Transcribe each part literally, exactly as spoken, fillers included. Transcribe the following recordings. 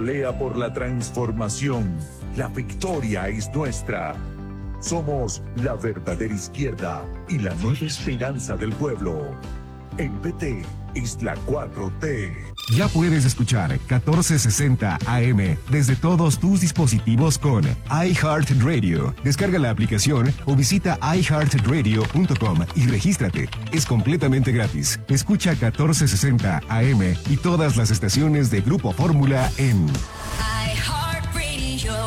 Golea por la transformación. La victoria es nuestra. Somos la verdadera izquierda y la nueva esperanza del pueblo. En P T es la cuatro T. Ya puedes escuchar catorce sesenta A M desde todos tus dispositivos con iHeartRadio. Descarga la aplicación o visita i heart radio punto com y regístrate. Es completamente gratis. Escucha catorce sesenta A M y todas las estaciones de Grupo Fórmula en iHeartRadio.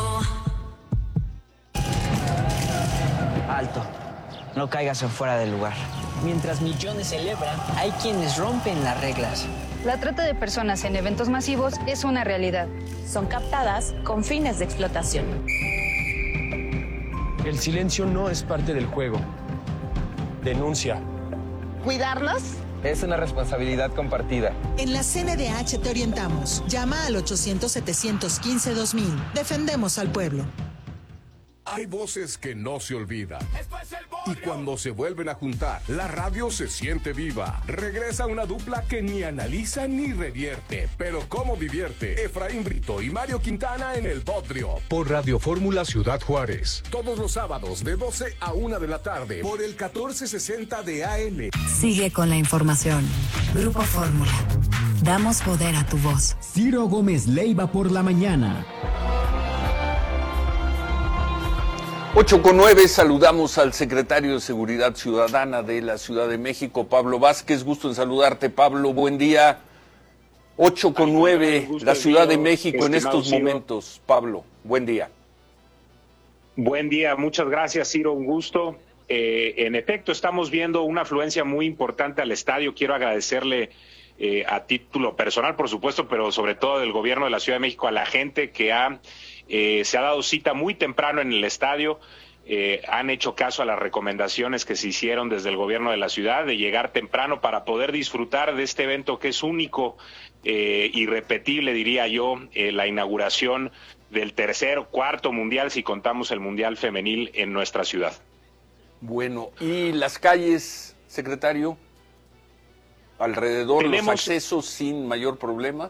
Alto, no caigas en fuera del lugar. Mientras millones celebran, hay quienes rompen las reglas. La trata de personas en eventos masivos es una realidad. Son captadas con fines de explotación. El silencio no es parte del juego. Denuncia. ¿Cuidarlos? Es una responsabilidad compartida. En la C N D H te orientamos. Llama al ochocientos, setecientos quince, dos mil. Defendemos al pueblo. Hay voces que no se olvidan. Y cuando se vuelven a juntar, la radio se siente viva. Regresa una dupla que ni analiza ni revierte, pero cómo divierte. Efraín Brito y Mario Quintana en El Bodrio. Por Radio Fórmula Ciudad Juárez. Todos los sábados de doce a una de la tarde. Por el catorce sesenta de A M. Sigue con la información. Grupo Fórmula. Damos poder a tu voz. Ciro Gómez Leiva por la mañana. ocho con nueve, saludamos al secretario de Seguridad Ciudadana de la Ciudad de México, Pablo Vázquez. Gusto en saludarte, Pablo. Buen día. ocho con nueve, la Ciudad de México en estos momentos. Pablo, buen día. Buen día, muchas gracias, Ciro, un gusto. Eh, en efecto, estamos viendo una afluencia muy importante al estadio. Quiero agradecerle eh, a título personal, por supuesto, pero sobre todo del gobierno de la Ciudad de México, a la gente que ha eh, se ha dado cita muy temprano en el estadio. Eh, han hecho caso a las recomendaciones que se hicieron desde el gobierno de la ciudad de llegar temprano para poder disfrutar de este evento que es único, eh, irrepetible, diría yo, eh, la inauguración del tercer o cuarto mundial, si contamos el mundial femenil en nuestra ciudad. Bueno, ¿y las calles, secretario? ¿Alrededor Tenemos... los accesos sin mayor problema?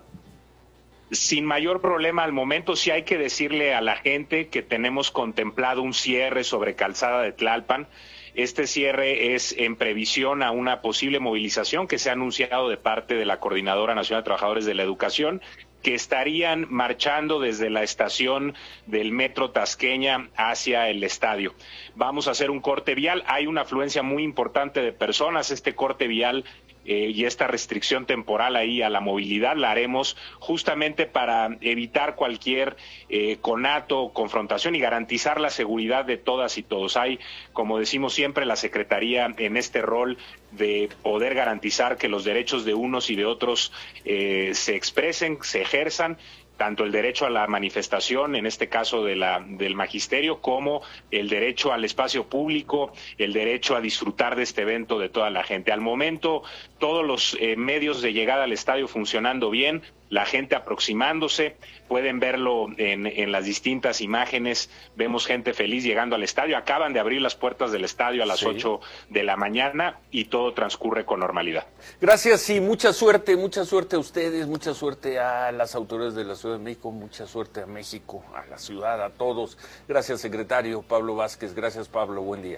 Sin mayor problema al momento. Sí hay que decirle a la gente que tenemos contemplado un cierre sobre Calzada de Tlalpan. Este cierre es en previsión a una posible movilización que se ha anunciado de parte de la Coordinadora Nacional de Trabajadores de la Educación, que estarían marchando desde la estación del Metro Tasqueña hacia el estadio. Vamos a hacer un corte vial. Hay una afluencia muy importante de personas. Este corte vial Eh, y esta restricción temporal ahí a la movilidad la haremos justamente para evitar cualquier eh, conato o confrontación y garantizar la seguridad de todas y todos. Hay, como decimos siempre, la Secretaría en este rol de poder garantizar que los derechos de unos y de otros eh, se expresen, se ejerzan, tanto el derecho a la manifestación, en este caso de la, del magisterio, como el derecho al espacio público, el derecho a disfrutar de este evento de toda la gente. Al momento, todos los eh, medios de llegada al estadio funcionando bien, la gente aproximándose, pueden verlo en, en las distintas imágenes, vemos gente feliz llegando al estadio, acaban de abrir las puertas del estadio a las sí. ocho de la mañana y todo transcurre con normalidad. Gracias y mucha suerte, mucha suerte a ustedes, mucha suerte a las autoridades de la Ciudad de México, mucha suerte a México, a la ciudad, a todos. Gracias, secretario Pablo Vázquez. Gracias, Pablo, buen día.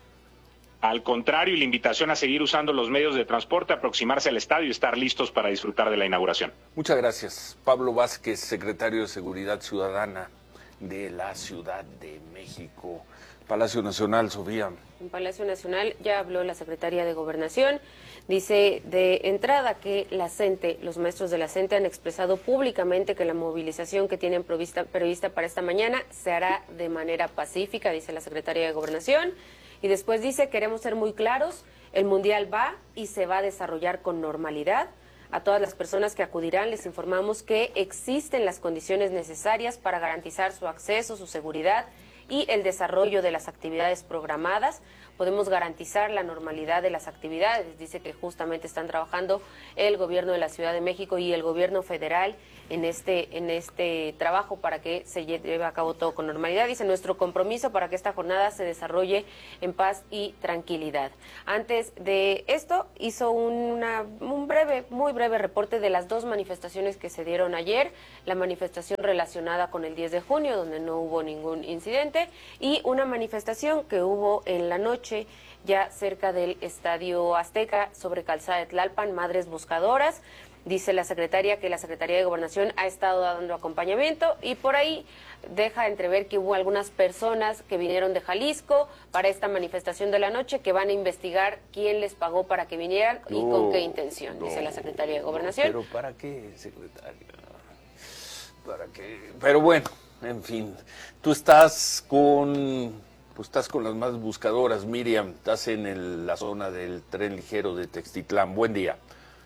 Al contrario, y la invitación a seguir usando los medios de transporte, aproximarse al estadio y estar listos para disfrutar de la inauguración. Muchas gracias. Pablo Vázquez, secretario de Seguridad Ciudadana de la Ciudad de México. Palacio Nacional, Sofía. En Palacio Nacional ya habló la Secretaría de Gobernación. Dice de entrada que la CENTE, los maestros de la CENTE han expresado públicamente que la movilización que tienen prevista, prevista para esta mañana se hará de manera pacífica, dice la Secretaría de Gobernación. Y después dice, queremos ser muy claros, el Mundial va y se va a desarrollar con normalidad. A todas las personas que acudirán les informamos que existen las condiciones necesarias para garantizar su acceso, su seguridad y el desarrollo de las actividades programadas. Podemos garantizar la normalidad de las actividades. Dice que justamente están trabajando el gobierno de la Ciudad de México y el gobierno federal en este, en este trabajo para que se lleve a cabo todo con normalidad. Dice, nuestro compromiso para que esta jornada se desarrolle en paz y tranquilidad. Antes de esto, hizo una, un breve, muy breve reporte de las dos manifestaciones que se dieron ayer, la manifestación relacionada con el diez de junio, donde no hubo ningún incidente, y una manifestación que hubo en la noche ya cerca del Estadio Azteca sobre Calzada de Tlalpan, Madres Buscadoras. Dice la secretaria que la Secretaría de Gobernación ha estado dando acompañamiento y por ahí deja entrever que hubo algunas personas que vinieron de Jalisco para esta manifestación de la noche que van a investigar quién les pagó para que vinieran no, y con qué intención, no, dice la Secretaría de Gobernación. No, pero ¿para qué, secretaria? ¿Para qué? Pero bueno, en fin, tú estás con... Pues estás con las más buscadoras, Miriam, estás en el, la zona del tren ligero de Textitlán. Buen día.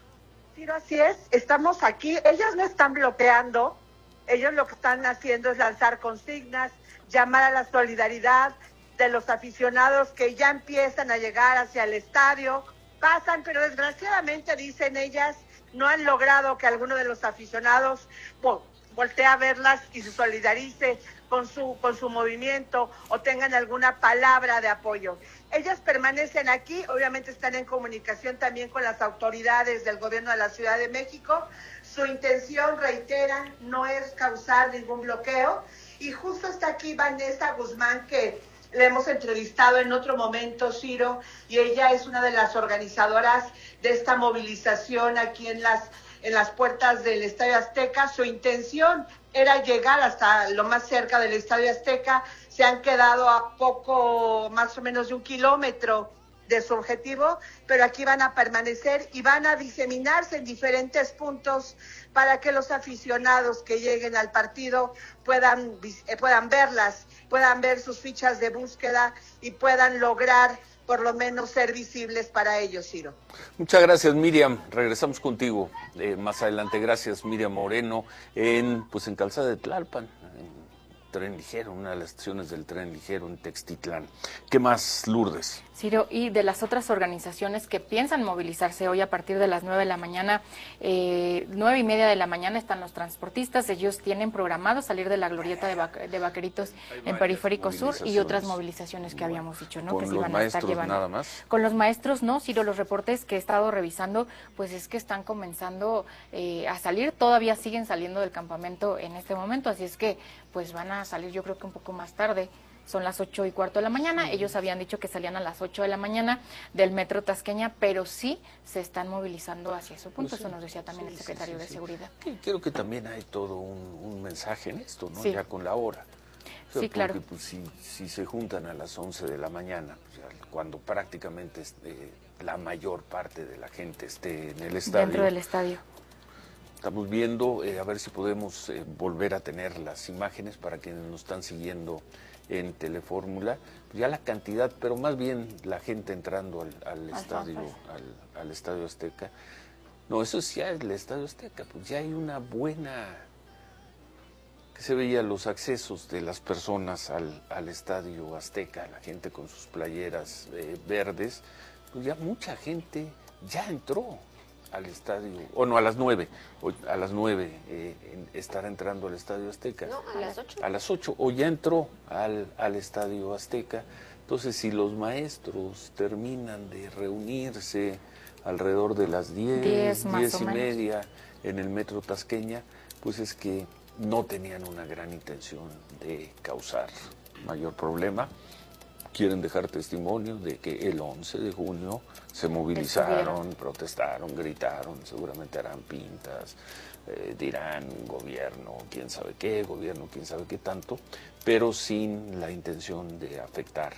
Sí, así es, estamos aquí, ellas no están bloqueando, ellos lo que están haciendo es lanzar consignas, llamar a la solidaridad de los aficionados que ya empiezan a llegar hacia el estadio, pasan, pero desgraciadamente, dicen ellas, no han logrado que alguno de los aficionados well, voltee a verlas y se solidarice con su con su movimiento o tengan alguna palabra de apoyo. Ellas permanecen aquí, obviamente están en comunicación también con las autoridades del gobierno de la Ciudad de México. Su intención, reiteran, no es causar ningún bloqueo. Y justo está aquí Vanessa Guzmán, que le hemos entrevistado en otro momento, Ciro, y ella es una de las organizadoras de esta movilización aquí en las en las puertas del Estadio Azteca. Su intención era llegar hasta lo más cerca del Estadio Azteca. Se han quedado a poco, más o menos de un kilómetro de su objetivo, pero aquí van a permanecer y van a diseminarse en diferentes puntos para que los aficionados que lleguen al partido puedan, puedan verlas, puedan ver sus fichas de búsqueda y puedan lograr por lo menos ser visibles para ellos, Ciro. Muchas gracias, Miriam. Regresamos contigo eh, más adelante. Gracias, Miriam Moreno, en pues en Calzada de Tlalpan, en tren ligero, una de las estaciones del tren ligero en Textitlán. ¿Qué más, Lourdes? Ciro, y de las otras organizaciones que piensan movilizarse hoy a partir de las nueve de la mañana, eh, nueve y media de la mañana están los transportistas. Ellos tienen programado salir de la glorieta de, Vaque, de Vaqueritos en Periférico Sur y otras movilizaciones que habíamos dicho, ¿no? ¿Con que se los iban a estar maestros llevando. Nada más? Con los maestros no, Ciro, los reportes que he estado revisando, pues es que están comenzando eh, a salir, todavía siguen saliendo del campamento en este momento, así es que pues van a salir yo creo que un poco más tarde. Son las ocho y cuarto de la mañana, ellos habían dicho que salían a las ocho de la mañana del Metro Tasqueña, pero sí se están movilizando hacia ese punto, pues sí, eso nos decía también sí, el secretario sí, sí, de Seguridad. Sí, creo que también hay todo un, un mensaje en esto, ¿no? Sí. Ya con la hora. O sea, sí, claro. Porque pues, si, si se juntan a las once de la mañana, pues, ya, cuando prácticamente eh, la mayor parte de la gente esté en el estadio. Dentro del estadio. Estamos viendo, eh, a ver si podemos eh, volver a tener las imágenes para quienes nos están siguiendo en Telefórmula, ya la cantidad, pero más bien la gente entrando al, al estadio, al, al Estadio Azteca. No, eso sí, ya es el Estadio Azteca, pues ya hay una buena, que se veía los accesos de las personas al, al Estadio Azteca, la gente con sus playeras eh, verdes, pues ya mucha gente ya entró al estadio, o no, a las nueve, o a las nueve eh, estará entrando al Estadio Azteca. No, a las ocho. A las ocho, o ya entró al, al Estadio Azteca. Entonces, si los maestros terminan de reunirse alrededor de las diez, diez, diez y media en el Metro Tasqueña, pues es que no tenían una gran intención de causar mayor problema. Quieren dejar testimonio de que el once de junio se movilizaron, protestaron, gritaron, seguramente harán pintas, eh, dirán gobierno, quién sabe qué, gobierno, quién sabe qué tanto, pero sin la intención de afectar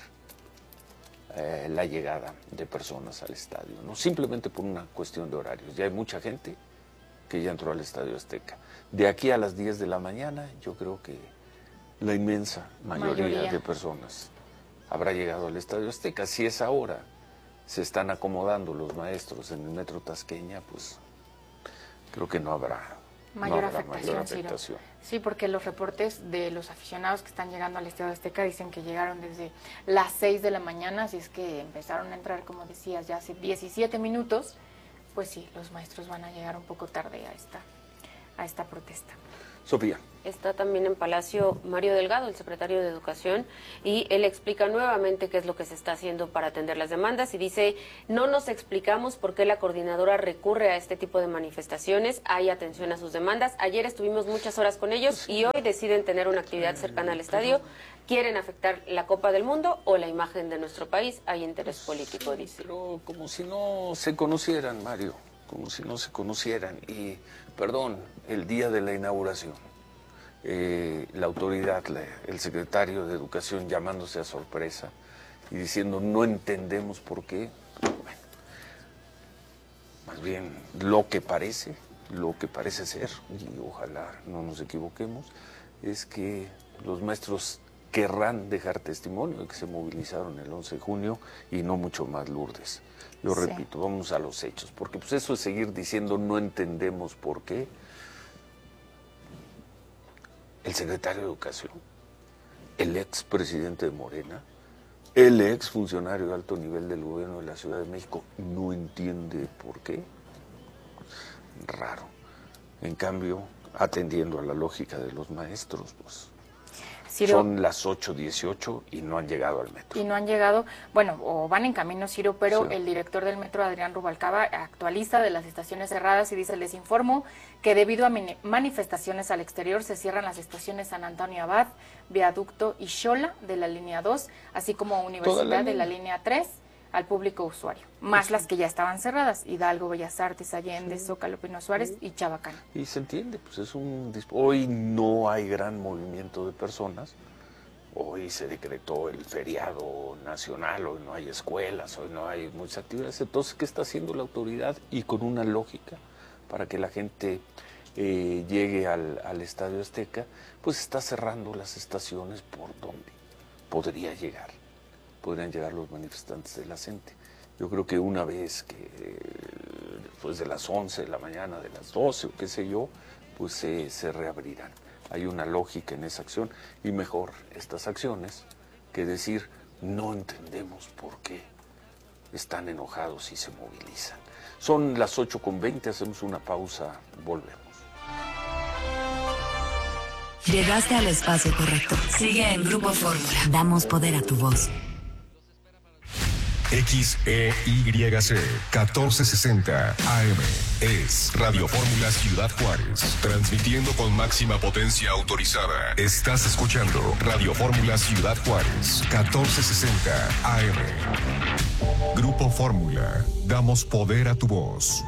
eh, la llegada de personas al estadio, ¿no? Simplemente por una cuestión de horarios. Ya hay mucha gente que ya entró al Estadio Azteca. De aquí a las diez de la mañana, yo creo que la inmensa mayoría, mayoría. de personas habrá llegado al Estadio Azteca. Si es ahora se están acomodando los maestros en el Metro Tasqueña, pues creo que no habrá mayor, no habrá afectación, mayor afectación. Sí, porque los reportes de los aficionados que están llegando al Estadio Azteca dicen que llegaron desde las seis de la mañana, así es que empezaron a entrar, como decías, ya hace diecisiete minutos, pues sí, los maestros van a llegar un poco tarde a esta a esta protesta. Sofía. Está también en Palacio Mario Delgado, el secretario de Educación, y él explica nuevamente qué es lo que se está haciendo para atender las demandas y dice, no nos explicamos por qué la coordinadora recurre a este tipo de manifestaciones, hay atención a sus demandas. Ayer estuvimos muchas horas con ellos y hoy deciden tener una actividad cercana al estadio. ¿Quieren afectar la Copa del Mundo o la imagen de nuestro país? Hay interés político, dice. Pero como si no se conocieran, Mario, como si no se conocieran. Y, perdón, el día de la inauguración. Eh, la autoridad, la, el secretario de Educación llamándose a sorpresa y diciendo no entendemos por qué. Bueno, más bien lo que parece, lo que parece ser, y ojalá no nos equivoquemos, es que los maestros querrán dejar testimonio de que se movilizaron el once de junio y no mucho más, Lourdes. Yo sí. repito, vamos a los hechos, porque pues eso es seguir diciendo no entendemos por qué. El secretario de Educación, el ex presidente de Morena, el ex funcionario de alto nivel del gobierno de la Ciudad de México, no entiende por qué. Raro. En cambio, atendiendo a la lógica de los maestros, pues Ciro, son las ocho dieciocho y no han llegado al metro. Y no han llegado, bueno, o van en camino, Ciro, pero sí. El director del metro, Adrián Rubalcaba, actualiza de las estaciones cerradas y dice, les informo que debido a manifestaciones al exterior se cierran las estaciones San Antonio Abad, Viaducto y Xola de la línea dos, así como Universidad la de la línea tres al público usuario, más sí. las que ya estaban cerradas, Hidalgo, Bellas Artes, Allende, sí. Zócalo, Pino Suárez sí. y Chabacán. Y se entiende, pues es un... Hoy no hay gran movimiento de personas, hoy se decretó el feriado nacional, hoy no hay escuelas, hoy no hay muchas actividades, entonces, ¿qué está haciendo la autoridad? Y con una lógica para que la gente eh, llegue al, al Estadio Azteca, pues está cerrando las estaciones por donde podría llegar. podrían llegar los manifestantes de la gente. Yo creo que una vez que eh, después de las once de la mañana, de las doce o qué sé yo, pues se, se reabrirán. Hay una lógica en esa acción y mejor estas acciones que decir no entendemos por qué están enojados y se movilizan. Son las ocho con veinte, hacemos una pausa, volvemos. Llegaste al espacio correcto. Sigue en Grupo Fórmula. Damos poder a tu voz. X E Y C catorce sesenta A M es Radio Fórmula Ciudad Juárez, transmitiendo con máxima potencia autorizada. Estás escuchando Radio Fórmula Ciudad Juárez, catorce sesenta A M. Grupo Fórmula, damos poder a tu voz.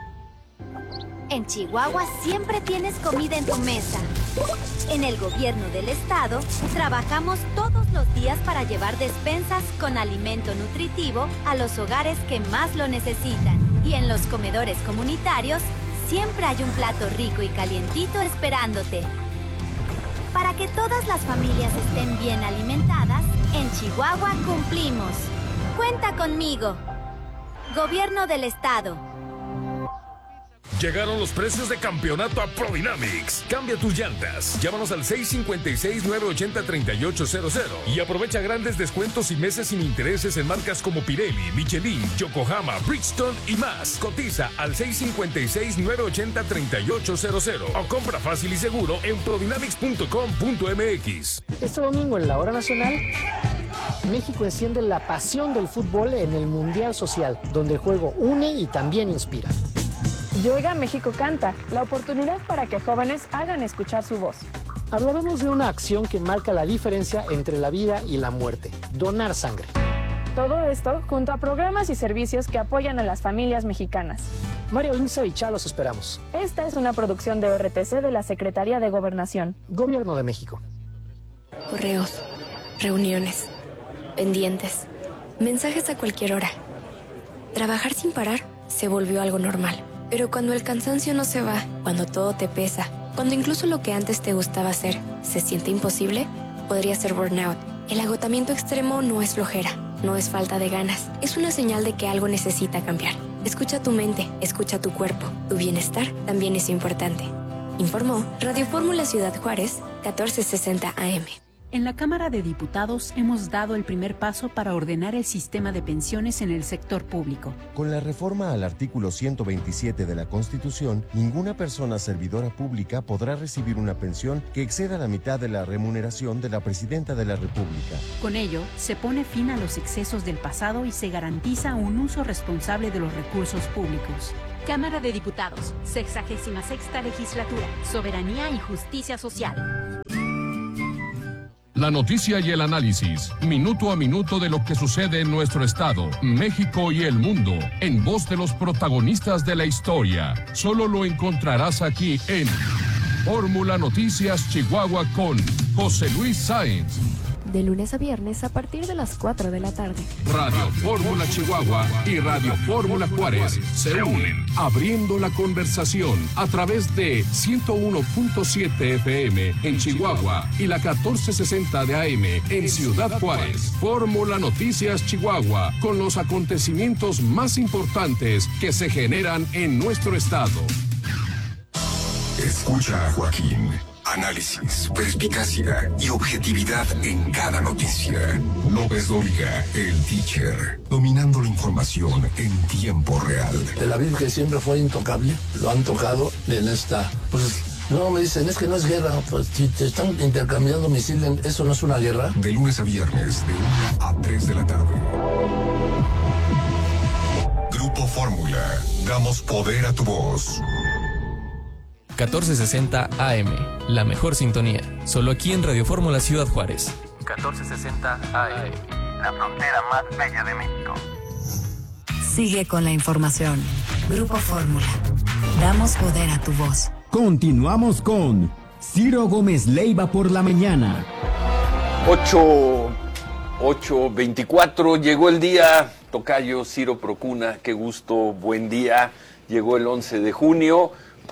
En Chihuahua siempre tienes comida en tu mesa. En el gobierno del estado, trabajamos todos los días para llevar despensas con alimento nutritivo a los hogares que más lo necesitan. Y en los comedores comunitarios, siempre hay un plato rico y calientito esperándote. Para que todas las familias estén bien alimentadas, en Chihuahua cumplimos. Cuenta conmigo. Gobierno del estado. Llegaron los precios de campeonato a Prodynamics. Cambia tus llantas. Llámanos al seis cinco seis, nueve ocho cero, tres ocho cero cero y aprovecha grandes descuentos y meses sin intereses en marcas como Pirelli, Michelin, Yokohama, Bridgestone y más. Cotiza al seis cinco seis, nueve ocho cero, tres ocho cero cero o compra fácil y seguro en prodynamics punto com punto m x. Este domingo en la hora nacional, México enciende la pasión del fútbol en el Mundial Social, donde el juego une y también inspira. Y Oiga México Canta, la oportunidad para que jóvenes hagan escuchar su voz. Hablaremos de una acción que marca la diferencia entre la vida y la muerte, donar sangre. Todo esto junto a programas y servicios que apoyan a las familias mexicanas. Mario Inza y Chá los esperamos. Esta es una producción de O R T C de la Secretaría de Gobernación. Gobierno de México. Correos, reuniones, pendientes, mensajes a cualquier hora. Trabajar sin parar se volvió algo normal. Pero cuando el cansancio no se va, cuando todo te pesa, cuando incluso lo que antes te gustaba hacer se siente imposible, podría ser burnout. El agotamiento extremo no es flojera, no es falta de ganas, es una señal de que algo necesita cambiar. Escucha tu mente, escucha tu cuerpo, tu bienestar también es importante. Informó Radio Fórmula Ciudad Juárez, catorce sesenta A M. En la Cámara de Diputados hemos dado el primer paso para ordenar el sistema de pensiones en el sector público. Con la reforma al artículo ciento veintisiete de la Constitución, ninguna persona servidora pública podrá recibir una pensión que exceda la mitad de la remuneración de la Presidenta de la República. Con ello, se pone fin a los excesos del pasado y se garantiza un uso responsable de los recursos públicos. Cámara de Diputados, sexagésima sexta legislatura, soberanía y justicia social. La noticia y el análisis, minuto a minuto de lo que sucede en nuestro estado, México y el mundo, en voz de los protagonistas de la historia. Solo lo encontrarás aquí en Fórmula Noticias Chihuahua con José Luis Sáenz. De lunes a viernes a partir de las cuatro de la tarde. Radio Fórmula Chihuahua y Radio Fórmula Juárez se unen, abriendo la conversación a través de ciento uno punto siete F M en Chihuahua y la catorce sesenta de A M en Ciudad Juárez. Fórmula Noticias Chihuahua, con los acontecimientos más importantes que se generan en nuestro estado. Escucha a Joaquín. Análisis, perspicacia y objetividad en cada noticia. López Dóriga, el teacher, dominando la información en tiempo real. Tel Aviv, que siempre fue intocable, lo han tocado en esta... Pues, no, me dicen, es que no es guerra. Pues si te están intercambiando misiles, ¿eso no es una guerra? De lunes a viernes, de una a tres de la tarde. Grupo Fórmula, damos poder a tu voz. catorce sesenta A M, la mejor sintonía. Solo aquí en Radio Fórmula Ciudad Juárez. catorce sesenta A M, la frontera más bella de México. Sigue con la información. Grupo Fórmula. Damos poder a tu voz. Continuamos con Ciro Gómez Leiva por la mañana. ocho, ocho veinticuatro, llegó el día. Tocayo Ciro Procuna, qué gusto, buen día. Llegó el once de junio.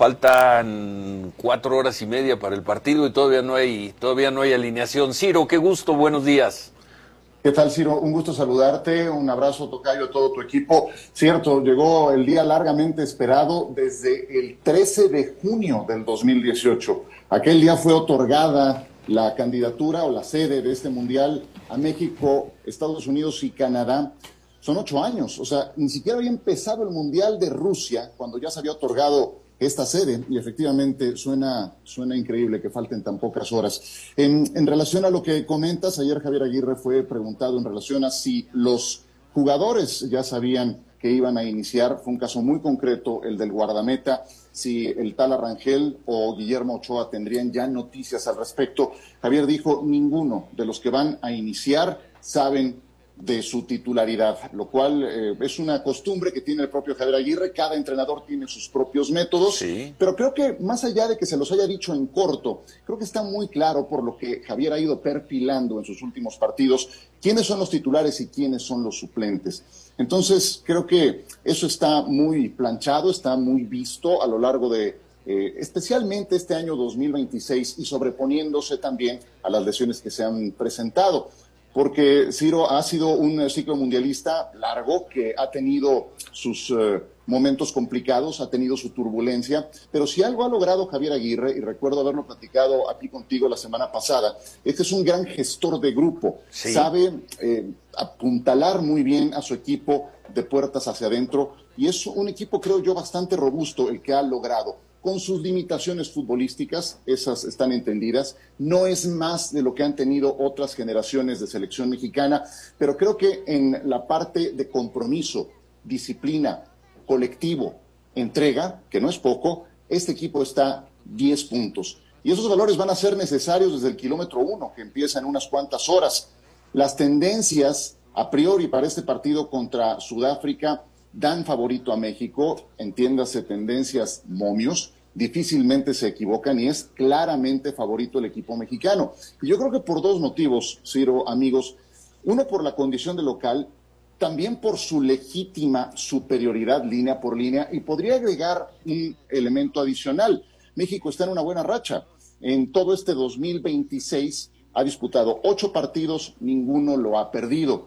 Faltan cuatro horas y media para el partido y todavía no hay, todavía no hay alineación. Ciro, qué gusto, buenos días. ¿Qué tal, Ciro? Un gusto saludarte, un abrazo, tocayo, a todo tu equipo. Cierto, llegó el día largamente esperado desde el trece de junio del dos mil dieciocho. Aquel día fue otorgada la candidatura o la sede de este mundial a México, Estados Unidos y Canadá. Son ocho años, o sea, ni siquiera había empezado el mundial de Rusia cuando ya se había otorgado esta sede, y efectivamente suena, suena increíble que falten tan pocas horas. En, en relación a lo que comentas, ayer Javier Aguirre fue preguntado en relación a si los jugadores ya sabían que iban a iniciar. Fue un caso muy concreto, el del guardameta, si el tal Arrangel o Guillermo Ochoa tendrían ya noticias al respecto. Javier dijo, ninguno de los que van a iniciar saben de su titularidad, lo cual eh, es una costumbre que tiene el propio Javier Aguirre. Cada entrenador tiene sus propios métodos, sí. Pero creo que más allá de que se los haya dicho en corto, creo que está muy claro por lo que Javier ha ido perfilando en sus últimos partidos, quiénes son los titulares y quiénes son los suplentes. Entonces, creo que eso está muy planchado, está muy visto a lo largo de, eh, especialmente este año dos mil veintiséis, y sobreponiéndose también a las lesiones que se han presentado. Porque Ciro ha sido un ciclo mundialista largo que ha tenido sus uh, momentos complicados, ha tenido su turbulencia, pero si algo ha logrado Javier Aguirre, y recuerdo haberlo platicado aquí contigo la semana pasada, este es un gran gestor de grupo, sí. Sabe eh, apuntalar muy bien a su equipo de puertas hacia adentro, y es un equipo, creo yo, bastante robusto el que ha logrado. Con sus limitaciones futbolísticas, esas están entendidas, no es más de lo que han tenido otras generaciones de selección mexicana, pero creo que en la parte de compromiso, disciplina, colectivo, entrega, que no es poco, este equipo está diez puntos. Y esos valores van a ser necesarios desde el kilómetro uno, que empieza en unas cuantas horas. Las tendencias, a priori, para este partido contra Sudáfrica, dan favorito a México, entiéndase tendencias momios, difícilmente se equivocan y es claramente favorito el equipo mexicano. Y yo creo que por dos motivos, Ciro, amigos, uno por la condición de local, también por su legítima superioridad línea por línea, y podría agregar un elemento adicional. México está en una buena racha. En todo este dos mil veintiséis ha disputado ocho partidos, ninguno lo ha perdido.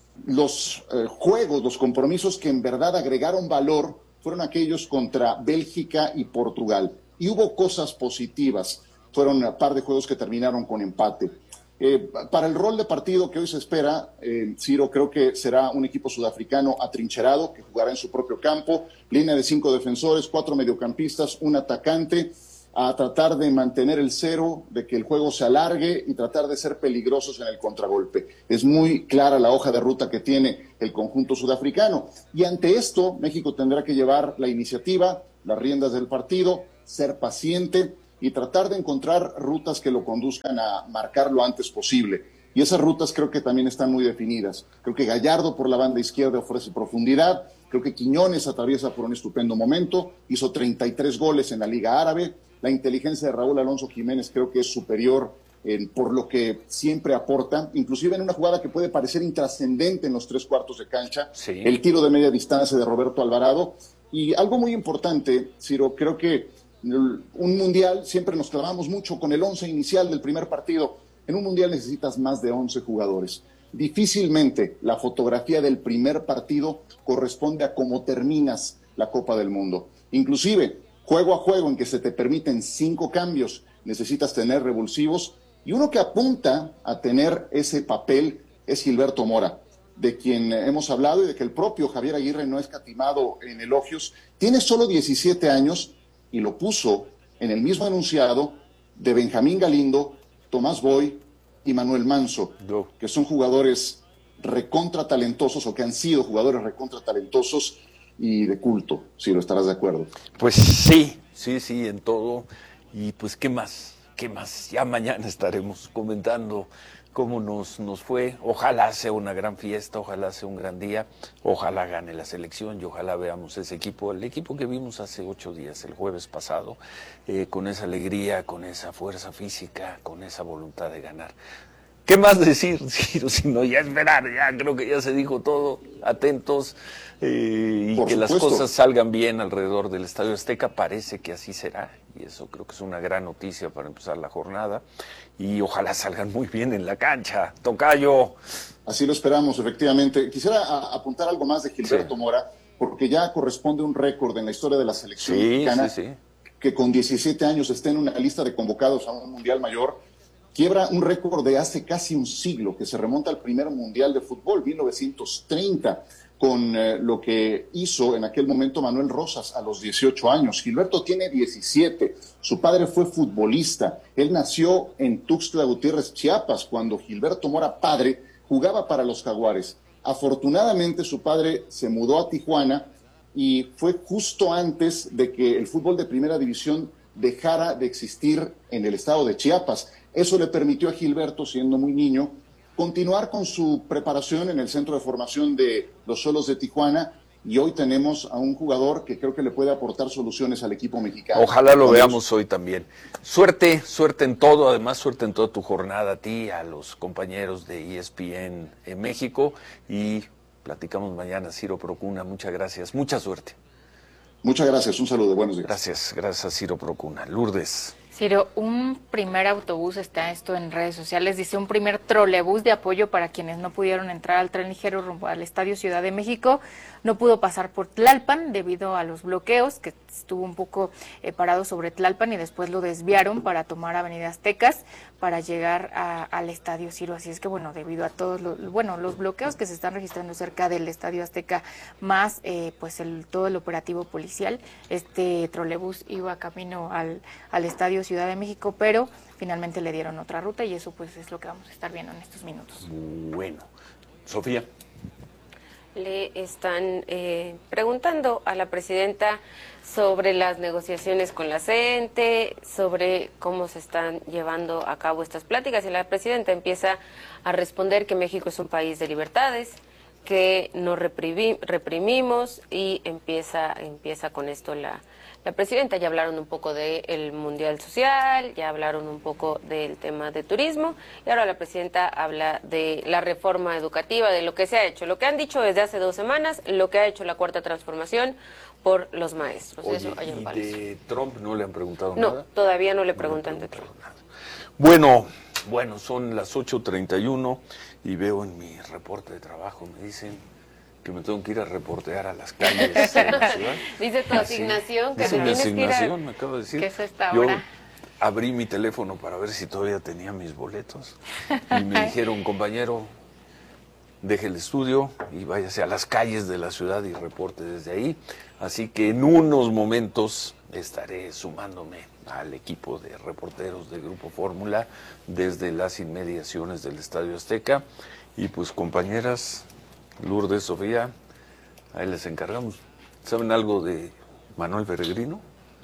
Los eh, juegos, los compromisos que en verdad agregaron valor fueron aquellos contra Bélgica y Portugal. Y hubo cosas positivas. Fueron un par de juegos que terminaron con empate. Eh, para el rol de partido que hoy se espera, eh, Ciro, creo que será un equipo sudafricano atrincherado, que jugará en su propio campo, línea de cinco defensores, cuatro mediocampistas, un atacante, a tratar de mantener el cero, de que el juego se alargue y tratar de ser peligrosos en el contragolpe. Es muy clara la hoja de ruta que tiene el conjunto sudafricano. Y ante esto, México tendrá que llevar la iniciativa, las riendas del partido, ser paciente y tratar de encontrar rutas que lo conduzcan a marcar lo antes posible. Y esas rutas creo que también están muy definidas. Creo que Gallardo por la banda izquierda ofrece profundidad, creo que Quiñones atraviesa por un estupendo momento, hizo treinta y tres goles en la Liga Árabe. La inteligencia de Raúl Alonso Jiménez creo que es superior eh, por lo que siempre aporta, inclusive en una jugada que puede parecer intrascendente en los tres cuartos de cancha, sí. El tiro de media distancia de Roberto Alvarado. Y algo muy importante, Ciro, creo que un mundial, siempre nos clavamos mucho con el once inicial del primer partido. En un mundial necesitas más de once jugadores. Difícilmente la fotografía del primer partido corresponde a cómo terminas la Copa del Mundo. Inclusive, juego a juego en que se te permiten cinco cambios, necesitas tener revulsivos, y uno que apunta a tener ese papel es Gilberto Mora, de quien hemos hablado y de que el propio Javier Aguirre no ha escatimado en elogios. Tiene solo diecisiete años y lo puso en el mismo enunciado de Benjamín Galindo, Tomás Boy y Manuel Manso, no. que son jugadores recontra talentosos o que han sido jugadores recontra talentosos y de culto, si lo estarás de acuerdo. Pues sí, sí, sí, en todo. Y pues, ¿qué más? ¿Qué más? Ya mañana estaremos comentando cómo nos, nos fue. Ojalá sea una gran fiesta, ojalá sea un gran día, ojalá gane la selección y ojalá veamos ese equipo, el equipo que vimos hace ocho días, el jueves pasado, eh, con esa alegría, con esa fuerza física, con esa voluntad de ganar. ¿Qué más decir, Ciro? Si no, ya esperar, ya creo que ya se dijo todo, atentos eh, y Por que supuesto. Las cosas salgan bien alrededor del Estadio Azteca, parece que así será, y eso creo que es una gran noticia para empezar la jornada, y ojalá salgan muy bien en la cancha, tocayo. Así lo esperamos, efectivamente. Quisiera a, apuntar algo más de Gilberto sí. Mora, porque ya corresponde un récord en la historia de la selección sí, mexicana, sí, sí. que con diecisiete años esté en una lista de convocados a un Mundial Mayor. Quiebra un récord de hace casi un siglo, que se remonta al primer Mundial de Fútbol, mil novecientos treinta, con eh, lo que hizo en aquel momento Manuel Rosas a los dieciocho años. Gilberto tiene diecisiete, su padre fue futbolista, él nació en Tuxtla Gutiérrez, Chiapas, cuando Gilberto Mora, padre, jugaba para los Jaguares. Afortunadamente su padre se mudó a Tijuana y fue justo antes de que el fútbol de primera división dejara de existir en el estado de Chiapas. Eso le permitió a Gilberto, siendo muy niño, continuar con su preparación en el centro de formación de los Xolos de Tijuana, y hoy tenemos a un jugador que creo que le puede aportar soluciones al equipo mexicano. Ojalá lo veamos hoy también. Suerte, suerte en todo, además suerte en toda tu jornada, a ti, a los compañeros de E S P N en México, y platicamos mañana. Ciro Procuna, muchas gracias, mucha suerte. Muchas gracias, un saludo, buenos días. Gracias, gracias a Ciro Procuna. Lourdes. Ciro, un primer autobús, está esto en redes sociales, dice un primer trolebús de apoyo para quienes no pudieron entrar al tren ligero rumbo al Estadio Ciudad de México. No pudo pasar por Tlalpan debido a los bloqueos, que estuvo un poco eh, parado sobre Tlalpan y después lo desviaron para tomar Avenida Aztecas para llegar a, al Estadio Ciro. Así es que, bueno, debido a todos los, bueno, los bloqueos que se están registrando cerca del Estadio Azteca, más eh, pues el, todo el operativo policial, este trolebús iba camino al, al Estadio Ciudad de México, pero finalmente le dieron otra ruta y eso pues es lo que vamos a estar viendo en estos minutos. Bueno, Sofía. Le están eh, preguntando a la presidenta sobre las negociaciones con la CENTE, sobre cómo se están llevando a cabo estas pláticas, y la presidenta empieza a responder que México es un país de libertades, que no reprimi- reprimimos, y empieza, empieza con esto la La presidenta. Ya hablaron un poco del Mundial Social, ya hablaron un poco del tema de turismo, y ahora la presidenta habla de la reforma educativa, de lo que se ha hecho, lo que han dicho desde hace dos semanas, lo que ha hecho la Cuarta Transformación por los maestros. Oye, Eso, ¿y de Trump no le han preguntado no, nada? No, todavía no le preguntan no de Trump. Nada. Bueno, bueno, son las ocho treinta y uno y veo en mi reporte de trabajo, me dicen que me tengo que ir a reportear a las calles de la ciudad. Dice tu asignación, sí, que dice te mi tienes asignación, que ir a... me acabo de decir. ¿Qué es esta Yo, hora? abrí mi teléfono para ver si todavía tenía mis boletos. Y me dijeron, compañero, deje el estudio y váyase a las calles de la ciudad y reporte desde ahí. Así que en unos momentos estaré sumándome al equipo de reporteros de Grupo Fórmula desde las inmediaciones del Estadio Azteca. Y pues, compañeras, Lourdes, Sofía, ahí les encargamos. ¿Saben algo de Manuel Peregrino?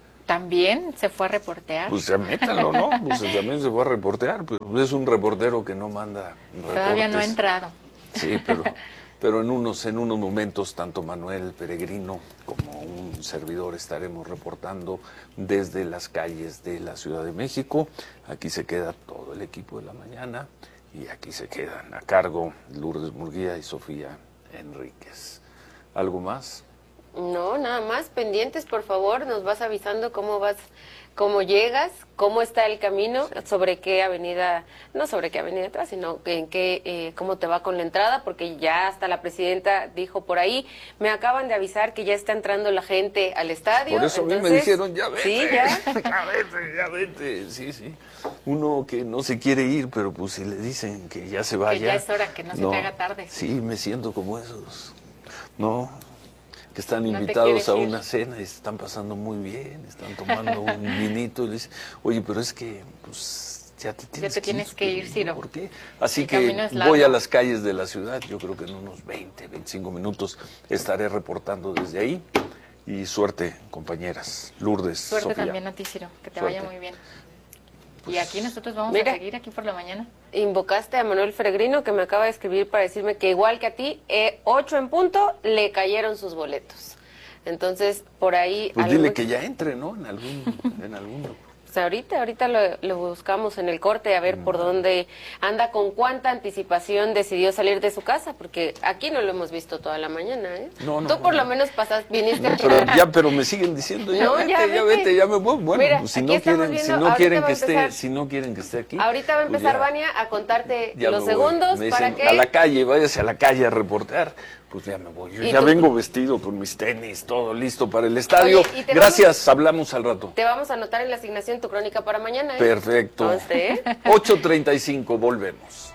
También se fue a reportear. Pues ya métanlo, ¿no? Pues también se fue a reportear. Pero es un reportero que no manda reportes. Todavía no ha entrado. Sí, pero, pero en unos, en unos momentos, tanto Manuel Peregrino como un servidor estaremos reportando desde las calles de la Ciudad de México. Aquí se queda todo el equipo de la mañana y aquí se quedan a cargo Lourdes Murguía y Sofía Enríquez. ¿Algo más? No, nada más, pendientes, por favor, nos vas avisando cómo vas, cómo llegas, cómo está el camino, sobre qué avenida, no sobre qué avenida atrás, sino en qué, eh, cómo te va con la entrada, porque ya hasta la presidenta dijo por ahí, me acaban de avisar que ya está entrando la gente al estadio. Por eso entonces, a mí me dijeron, ya vete, sí, ya. ya vete, ya vete, sí, sí. Uno que no se quiere ir, pero pues si le dicen que ya se vaya. Que ya es hora, que no, no se te haga tarde. Sí, me siento como esos, no, que están invitados no a una cena y se están pasando muy bien, están tomando un vinito y le dicen, oye, pero es que pues ya te tienes, ya te tienes que ir, Ciro. ¿Por qué? Así el que voy a las calles de la ciudad, yo creo que en unos veinte, veinticinco minutos estaré reportando desde ahí. Y suerte, compañeras. Lourdes, Suerte Sofía. también a ti, Ciro, que te Suerte. vaya muy bien. Pues, y aquí nosotros vamos mira, a seguir aquí por la mañana. Invocaste a Manuel Peregrino, que me acaba de escribir para decirme que igual que a ti, eh, ocho en punto, le cayeron sus boletos. Entonces, por ahí... Pues algún... dile que ya entre, ¿no? En algún... En algún... Pues ahorita, ahorita lo, lo buscamos en el corte a ver mm. por dónde anda, con cuánta anticipación decidió salir de su casa, porque aquí no lo hemos visto toda la mañana, ¿eh? No, no, Tú por no. lo menos pasas, viniste... No, pero ya, pero me siguen diciendo, ya, no, vete, ya, ya vete, ya me voy. Bueno, Mira, pues si no quieren, viendo, si no quieren que empezar, esté, si no quieren que esté aquí. Ahorita va a empezar pues Vania a contarte ya los me voy. segundos Me dicen, para que... a la calle, váyase a la calle a reportear. Pues ya me voy. Yo ya tú? vengo vestido con mis tenis, todo listo para el estadio. Oye, Gracias, vamos, hablamos al rato. Te vamos a anotar en la asignación tu crónica para mañana, ¿eh? Perfecto. Conste, ¿eh? ocho treinta y cinco, volvemos.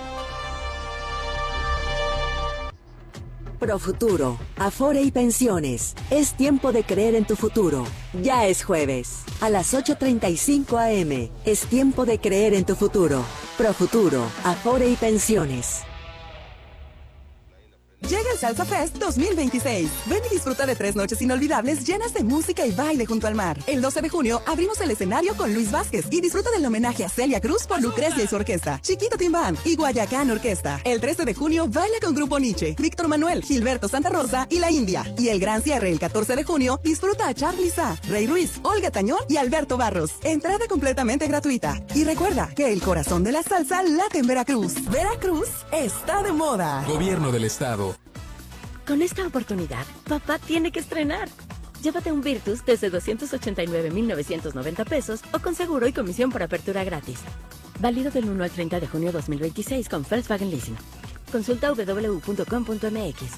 Profuturo, Afore y Pensiones. Es tiempo de creer en tu futuro. Ya es jueves. A las ocho treinta y cinco a eme. Es tiempo de creer en tu futuro. Profuturo, Afore y Pensiones. Llega el Salsa Fest dos mil veintiséis. Ven y disfruta de tres noches inolvidables llenas de música y baile junto al mar. El doce de junio abrimos el escenario con Luis Vázquez y disfruta del homenaje a Celia Cruz por Lucrecia y su orquesta, Chiquito Timbán y Guayacán Orquesta. El trece de junio baila con Grupo Nietzsche, Víctor Manuel, Gilberto Santa Rosa y La India. Y el gran cierre el catorce de junio disfruta a Charly Sa, Rey Ruiz, Olga Tañón y Alberto Barros. Entrada completamente gratuita. Y recuerda que el corazón de la salsa late en Veracruz. Veracruz está de moda. Gobierno del Estado. Con esta oportunidad, papá tiene que estrenar. Llévate un Virtus desde doscientos ochenta y nueve mil novecientos noventa pesos o con seguro y comisión por apertura gratis. Válido del uno al treinta de junio dos mil veintiséis con Volkswagen Leasing. Consulta doble u doble u doble u punto com punto eme equis.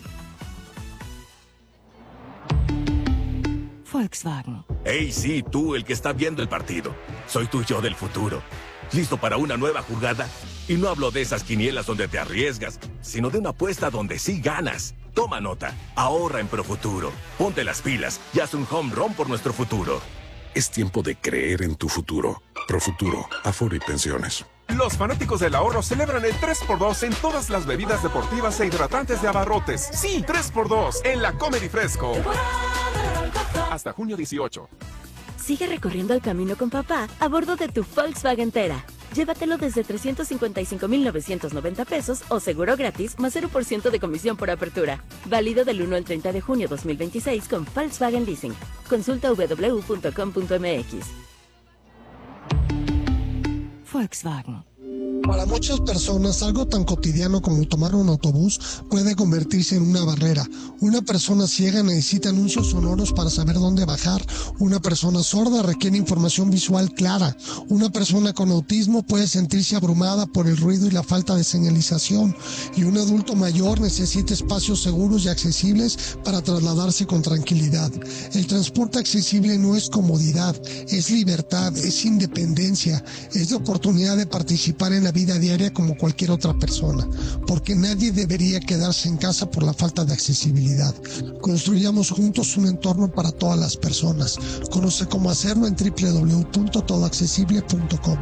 Volkswagen. Hey, sí, tú, el que está viendo el partido. Soy tu yo del futuro. ¿Listo para una nueva jugada? Y no hablo de esas quinielas donde te arriesgas, sino de una apuesta donde sí ganas. Toma nota, ahorra en Profuturo. Ponte las pilas y haz un home run por nuestro futuro. Es tiempo de creer en tu futuro. Profuturo, Afore y Pensiones. Los fanáticos del ahorro celebran el tres por dos en todas las bebidas deportivas e hidratantes de Abarrotes. Sí, tres por dos en la Comedy Fresco. Hasta junio dieciocho. Sigue recorriendo el camino con papá a bordo de tu Volkswagen Tera. Llévatelo desde trescientos cincuenta y cinco mil novecientos noventa pesos o seguro gratis más cero por ciento de comisión por apertura. Válido del uno al treinta de junio dos mil veintiséis con Volkswagen Leasing. Consulta doble u doble u doble u punto com punto eme equis. Volkswagen. Para muchas personas, algo tan cotidiano como tomar un autobús puede convertirse en una barrera. Una persona ciega necesita anuncios sonoros para saber dónde bajar. Una persona sorda requiere información visual clara. Una persona con autismo puede sentirse abrumada por el ruido y la falta de señalización. Y un adulto mayor necesita espacios seguros y accesibles para trasladarse con tranquilidad. El transporte accesible no es comodidad, es libertad, es independencia, es la oportunidad de participar en la vida diaria como cualquier otra persona, porque nadie debería quedarse en casa por la falta de accesibilidad. Construyamos juntos un entorno para todas las personas. Conoce cómo hacerlo en doble u doble u doble u punto todo accesible punto com.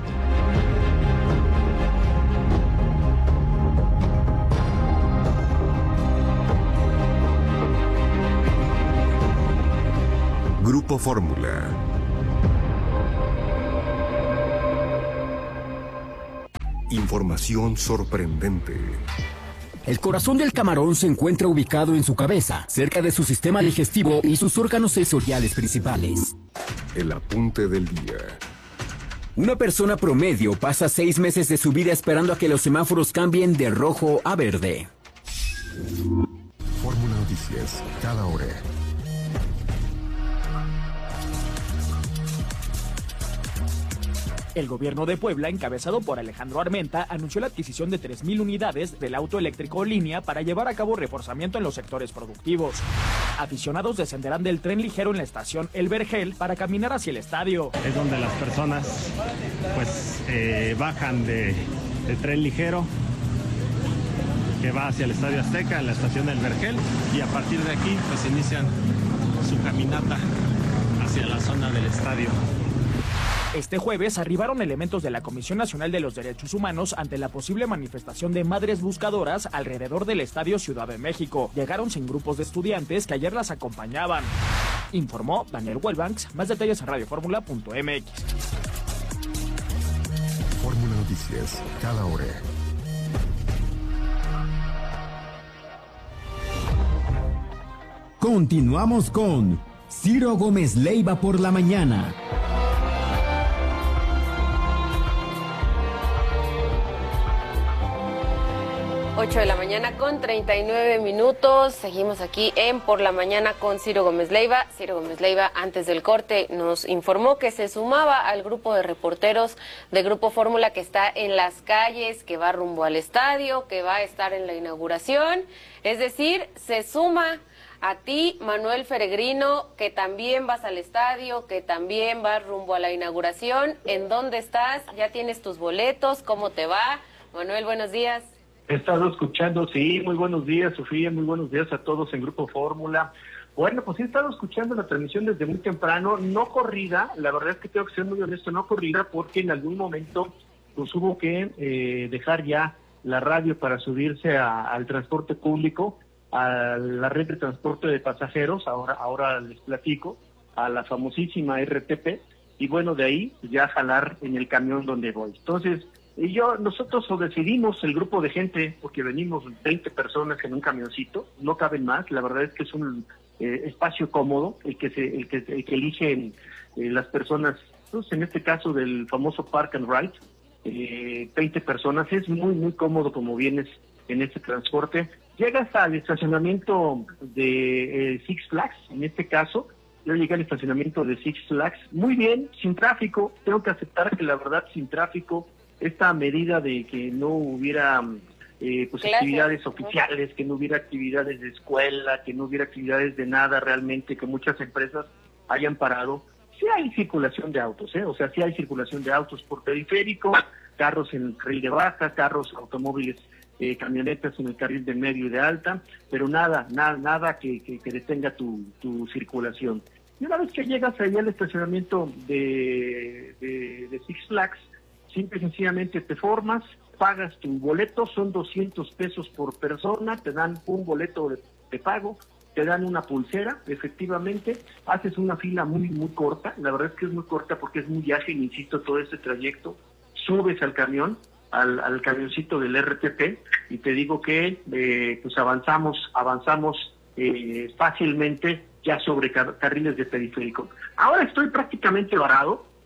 Grupo Fórmula. Información sorprendente. El corazón del camarón se encuentra ubicado en su cabeza, cerca de su sistema digestivo y sus órganos sensoriales principales. El apunte del día. Una persona promedio pasa seis meses de su vida esperando a que los semáforos cambien de rojo a verde. Fórmula Noticias, cada hora. El gobierno de Puebla, encabezado por Alejandro Armenta, anunció la adquisición de tres mil unidades del auto eléctrico línea para llevar a cabo reforzamiento en los sectores productivos. Aficionados descenderán del tren ligero en la estación El Vergel para caminar hacia el estadio. Es donde las personas pues eh, bajan de, de tren ligero que va hacia el Estadio Azteca, en la estación El Vergel, y a partir de aquí pues inician su caminata hacia la zona del estadio. Este jueves arribaron elementos de la Comisión Nacional de los Derechos Humanos ante la posible manifestación de madres buscadoras alrededor del Estadio Ciudad de México. Llegaron sin grupos de estudiantes que ayer las acompañaban. Informó Daniel Huelbanks. Más detalles en radio fórmula punto m x. Fórmula Noticias, cada hora. Continuamos con Ciro Gómez Leiva por la mañana. ocho de la mañana con treinta y nueve minutos. Seguimos aquí en Por la Mañana con Ciro Gómez Leiva. Ciro Gómez Leiva, antes del corte, nos informó que se sumaba al grupo de reporteros de Grupo Fórmula que está en las calles, que va rumbo al estadio, que va a estar en la inauguración. Es decir, se suma a ti, Manuel Feregrino, que también vas al estadio, que también vas rumbo a la inauguración. ¿En dónde estás? ¿Ya tienes tus boletos? ¿Cómo te va? Manuel, buenos días. He estado escuchando, sí, muy buenos días, Sofía, muy buenos días a todos en Grupo Fórmula. Bueno, pues he estado escuchando la transmisión desde muy temprano, no corrida, la verdad es que tengo que ser muy honesto, no corrida, porque en algún momento pues hubo que eh, dejar ya la radio para subirse a, al transporte público, a la red de transporte de pasajeros, ahora, ahora les platico, a la famosísima R T P, y bueno, de ahí ya jalar en el camión donde voy. Entonces, y yo, nosotros decidimos, el grupo de gente, porque venimos veinte personas en un camioncito, no caben más, la verdad es que es un eh, espacio cómodo, el que se, el que, el que eligen eh, las personas, pues en este caso del famoso Park and Ride, eh, veinte personas, es muy, muy cómodo como vienes en este transporte. Llegas al estacionamiento de eh, Six Flags, en este caso, yo llegué al estacionamiento de Six Flags, muy bien, sin tráfico, tengo que aceptar que la verdad sin tráfico, esta medida de que no hubiera eh, pues actividades oficiales, que no hubiera actividades de escuela, que no hubiera actividades de nada realmente, que muchas empresas hayan parado. Sí hay circulación de autos, ¿eh? O sea, sí hay circulación de autos por periférico, carros en el carril de baja, carros, automóviles, eh, camionetas en el carril de medio y de alta, pero nada, nada, nada que, que, que detenga tu, tu circulación. Y una vez que llegas ahí al estacionamiento de, de, de Six Flags, simple y sencillamente te formas, pagas tu boleto, son doscientos pesos por persona, te dan un boleto de, de pago, te dan una pulsera, efectivamente, haces una fila muy, muy corta, la verdad es que es muy corta porque es muy ágil, insisto, todo este trayecto, subes al camión, al, al camioncito del R T P, y te digo que eh, pues avanzamos, avanzamos eh, fácilmente ya sobre car carriles de periférico. Ahora estoy prácticamente varado,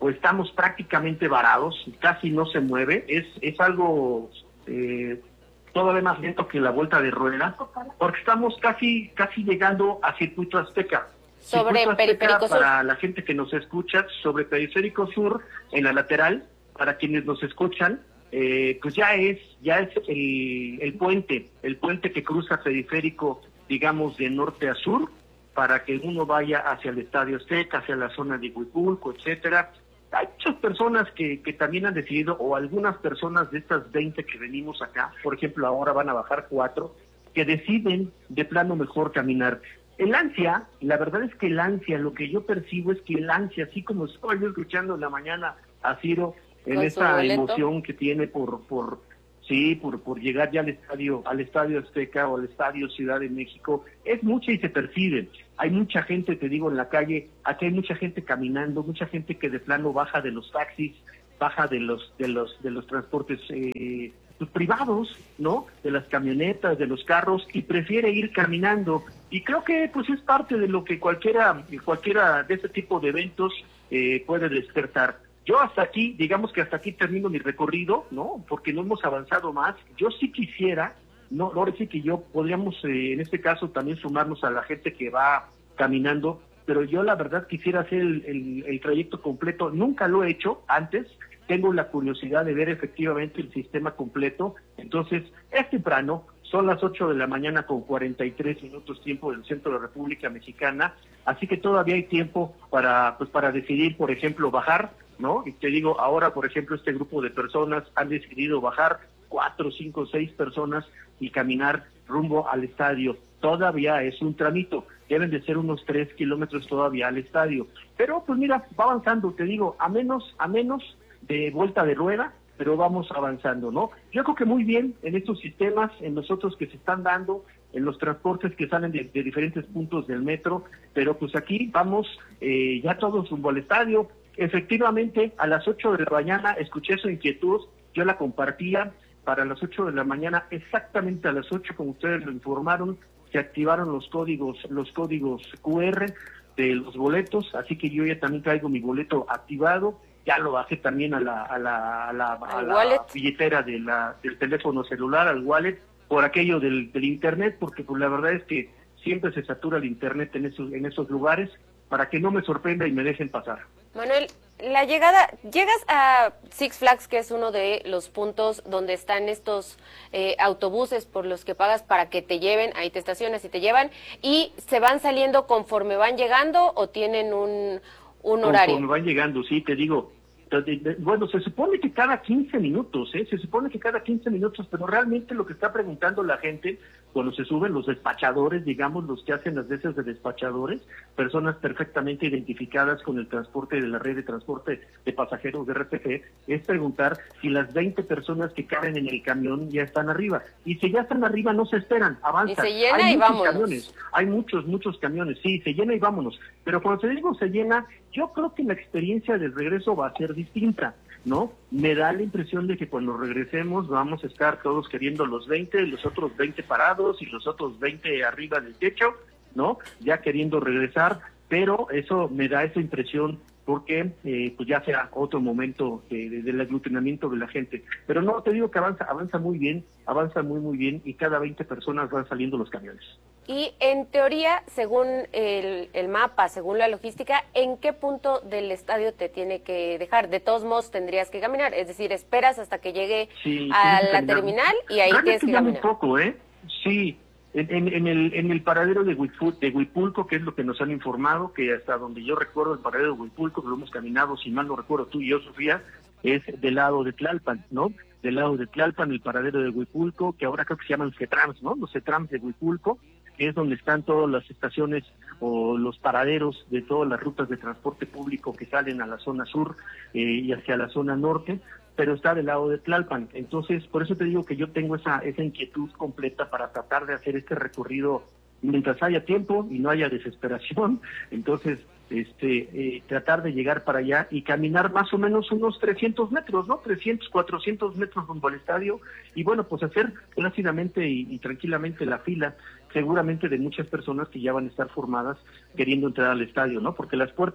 pues estamos prácticamente varados, casi no se mueve, es, es algo eh, todavía más lento que la vuelta de rueda, porque estamos casi, casi llegando a Circuito Azteca. Sobre Circuito Azteca, Periférico Sur. para la gente que nos escucha, sobre Periférico Sur, en la lateral, para quienes nos escuchan, eh, pues ya es, ya es el, el puente, el puente que cruza Periférico, digamos, de norte a sur, para que uno vaya hacia el Estadio Azteca, hacia la zona de Huipulco, etcétera. Hay muchas personas que, que también han decidido, o algunas personas de estas veinte que venimos acá, por ejemplo, ahora van a bajar cuatro, que deciden de plano mejor caminar. El ansia, la verdad es que el ansia, lo que yo percibo es que el ansia, así como estoy yo escuchando en la mañana a Ciro, en esa emoción que tiene por, por sí, por, por llegar ya al estadio, al Estadio Azteca o al Estadio Ciudad de México, es mucha y se percibe. Hay mucha gente, te digo, en la calle, aquí hay mucha gente caminando, mucha gente que de plano baja de los taxis, baja de los, de los, de los transportes eh, pues, privados, ¿no? De las camionetas, de los carros, y prefiere ir caminando. Y creo que pues es parte de lo que cualquiera, cualquiera de ese tipo de eventos eh, puede despertar. Yo hasta aquí, digamos que hasta aquí termino mi recorrido, ¿no? Porque no hemos avanzado más. Yo sí quisiera, no, ahora sí que yo podríamos eh, en este caso también sumarnos a la gente que va caminando, pero yo la verdad quisiera hacer el, el, el trayecto completo. Nunca lo he hecho antes. Tengo la curiosidad de ver efectivamente el sistema completo. Entonces, es temprano, son las ocho de la mañana con cuarenta y tres minutos tiempo del centro de la República Mexicana, así que todavía hay tiempo para, pues, para decidir, por ejemplo, bajar, ¿no? Y te digo, ahora, por ejemplo, este grupo de personas han decidido bajar, cuatro, cinco, seis personas, y caminar rumbo al estadio. Todavía es un tramito, deben de ser unos tres kilómetros todavía al estadio. Pero, pues mira, va avanzando, te digo, a menos, a menos de vuelta de rueda, pero vamos avanzando, ¿no? Yo creo que muy bien en estos sistemas, en los otros que se están dando, en los transportes que salen de, de diferentes puntos del metro, pero pues aquí vamos eh, ya todos rumbo al estadio. Efectivamente, a las ocho de la mañana escuché su inquietud, yo la compartía. Para las ocho de la mañana, exactamente a las ocho, como ustedes lo informaron, se activaron los códigos, los códigos cu erre de los boletos, así que yo ya también traigo mi boleto activado. Ya lo bajé también a la, a la, a la, a la billetera de la, del teléfono celular, al wallet, por aquello del, del internet, porque pues la verdad es que siempre se satura el internet en esos, en esos lugares, para que no me sorprenda y me dejen pasar. Manuel, la llegada, llegas a Six Flags, que es uno de los puntos donde están estos eh, autobuses por los que pagas para que te lleven, ahí te estacionas y te llevan, y se van saliendo conforme van llegando o tienen un... un horario. Conforme van llegando, sí, te digo, bueno, se supone que cada quince minutos, ¿eh? Se supone que cada quince minutos, pero realmente lo que está preguntando la gente cuando se suben los despachadores, digamos, los que hacen las veces de despachadores, personas perfectamente identificadas con el transporte de la red de transporte de pasajeros de R T G, es preguntar si las veinte personas que caben en el camión ya están arriba. Y si ya están arriba, no se esperan, avanzan. Y se llena hay y muchos vámonos. Camiones, hay muchos, muchos camiones, sí, se llena y vámonos. Pero cuando te digo se llena, yo creo que la experiencia del regreso va a ser distinta, ¿no? Me da la impresión de que cuando regresemos vamos a estar todos queriendo los veinte, los otros veinte parados y los otros veinte arriba del techo, ¿no? Ya queriendo regresar, pero eso me da esa impresión porque eh, pues ya será otro momento de, de, del aglutinamiento de la gente. Pero no, te digo que avanza, avanza muy bien, avanza muy muy bien y cada veinte personas van saliendo los camiones. Y en teoría, según el, el mapa, según la logística, ¿en qué punto del estadio te tiene que dejar? De todos modos tendrías que caminar, es decir, esperas hasta que llegue sí, a la caminar. terminal y ahí Realmente tienes que caminar. Un poco, ¿eh? Sí, en, en, en, el, en el paradero de, Huipul, de Huipulco, que es lo que nos han informado, que hasta donde yo recuerdo el paradero de Huipulco, que lo hemos caminado, si mal no recuerdo tú y yo, Sofía, es del lado de Tlalpan, ¿no? Del lado de Tlalpan, el paradero de Huipulco, que ahora creo que se llaman CETRAMS, ¿no? Los CETRAMS de Huipulco, que es donde están todas las estaciones o los paraderos de todas las rutas de transporte público que salen a la zona sur eh, y hacia la zona norte, pero está del lado de Tlalpan. Entonces, por eso te digo que yo tengo esa, esa inquietud completa para tratar de hacer este recorrido mientras haya tiempo y no haya desesperación. Entonces, este eh, tratar de llegar para allá y caminar más o menos unos trescientos metros, ¿no? trescientos, cuatrocientos metros rumbo al estadio y bueno, pues hacer plácidamente y, y tranquilamente la fila, seguramente de muchas personas que ya van a estar formadas queriendo entrar al estadio, ¿no? Porque las puertas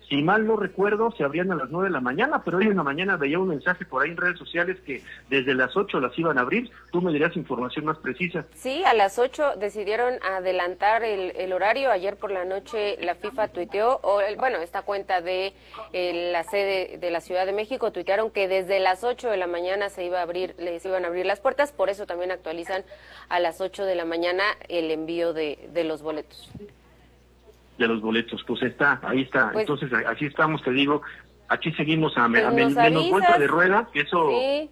Si mal no recuerdo, se abrían a las nueve de la mañana, pero hoy en la mañana veía un mensaje por ahí en redes sociales que desde las ocho las iban a abrir. Tú me dirás información más precisa. Sí, a las ocho decidieron adelantar el, el horario. Ayer por la noche la FIFA tuiteó, o el, bueno, esta cuenta de eh, la sede de la Ciudad de México tuitearon que desde las ocho de la mañana se iba a abrir, les iban a abrir las puertas, por eso también actualizan a las ocho de la mañana el envío de, de los boletos. De los boletos, pues está, ahí está. Pues, Entonces, aquí estamos, te digo, aquí seguimos a, a, pues a men, menos vuelta de rueda, que eso... Sí.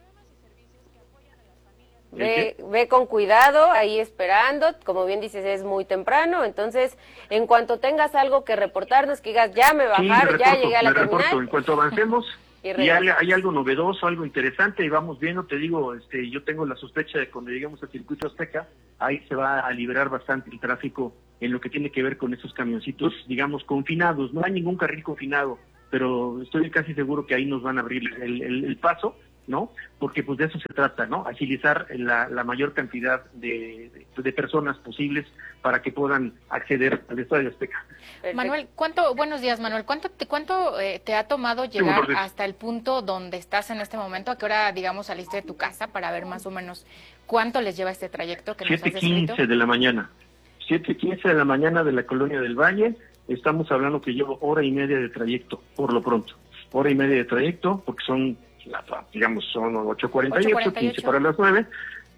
Ve, ve con cuidado, ahí esperando, como bien dices, es muy temprano, entonces, en cuanto tengas algo que reportarnos, que digas, ya me bajaron, sí, ya reporto, llegué a la reporto. terminal. En cuanto avancemos, y y hay, hay algo novedoso, algo interesante, y vamos viendo, te digo, este, yo tengo la sospecha de que cuando lleguemos al circuito Azteca, ahí se va a liberar bastante el tráfico en lo que tiene que ver con esos camioncitos, digamos, confinados. No hay ningún carril confinado, pero estoy casi seguro que ahí nos van a abrir el, el, el paso, ¿no? Porque pues de eso se trata, ¿no? Agilizar la, la mayor cantidad de, de, de personas posibles para que puedan acceder al Estadio Azteca. Manuel, ¿cuánto, buenos días, Manuel, ¿cuánto te, cuánto eh, te ha tomado llegar sí, hasta el punto donde estás en este momento? ¿A qué hora, digamos, saliste de tu casa para ver más o menos cuánto les lleva este trayecto que nos has siete quince de la mañana. siete quince de la mañana de la Colonia del Valle, estamos hablando que llevo hora y media de trayecto, por lo pronto. Hora y media de trayecto, porque son, digamos, son ocho cuarenta y ocho, quince para las nueve.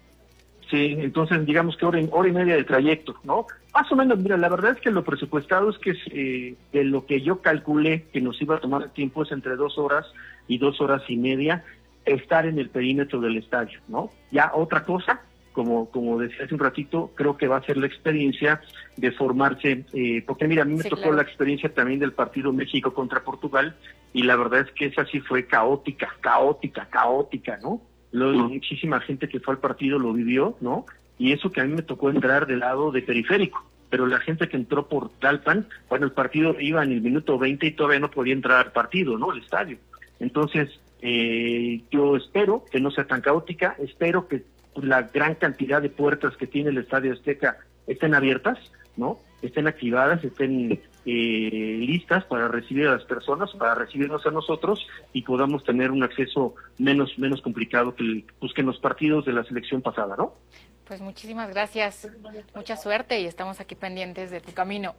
Sí, entonces digamos que hora y, hora y media de trayecto, ¿no? Más o menos, mira, la verdad es que lo presupuestado es que eh, de lo que yo calculé que nos iba a tomar tiempo es entre dos horas y dos horas y media estar en el perímetro del estadio, ¿no? Ya otra cosa, como como decía hace un ratito, creo que va a ser la experiencia de formarse, eh, porque mira, a mí me sí, tocó claro. la experiencia también del partido México contra Portugal, y la verdad es que esa sí fue caótica, caótica, caótica, ¿no? Lo, muchísima gente que fue al partido lo vivió, ¿no? Y eso que a mí me tocó entrar del lado de periférico, pero la gente que entró por Tlalpan, bueno, el partido iba en el minuto veinte y todavía no podía entrar al partido, ¿no? Al estadio. Entonces, eh, yo espero que no sea tan caótica, espero que la gran cantidad de puertas que tiene el Estadio Azteca estén abiertas, ¿no? Estén activadas, estén eh, listas para recibir a las personas, para recibirnos a nosotros y podamos tener un acceso menos menos complicado que, el, pues, que en los partidos de la selección pasada, ¿no? Pues muchísimas gracias, mucha suerte y estamos aquí pendientes de tu camino.